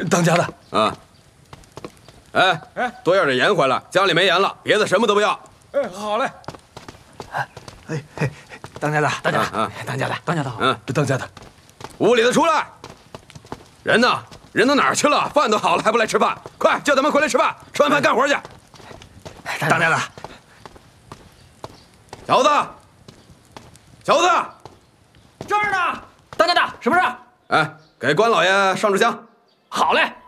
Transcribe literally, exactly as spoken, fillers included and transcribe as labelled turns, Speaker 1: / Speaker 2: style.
Speaker 1: 当家的。
Speaker 2: 啊。哎哎，多要点盐回来，家里没盐了，别的什么都不要。
Speaker 1: 哎，好嘞。
Speaker 3: 哎哎哎，当家的，
Speaker 1: 当家的，
Speaker 2: 啊，
Speaker 3: 当家的，当家的好。
Speaker 2: 嗯，
Speaker 1: 当家的，
Speaker 2: 屋里的出来。人呢？人都哪儿去了？饭都好了，还不来吃饭？快叫他们回来吃饭，吃完饭干活去。
Speaker 3: 当家的，
Speaker 2: 小子，小子，
Speaker 3: 这儿呢。当家的，什么事？
Speaker 2: 哎，给关老爷上炷香。
Speaker 3: 好嘞。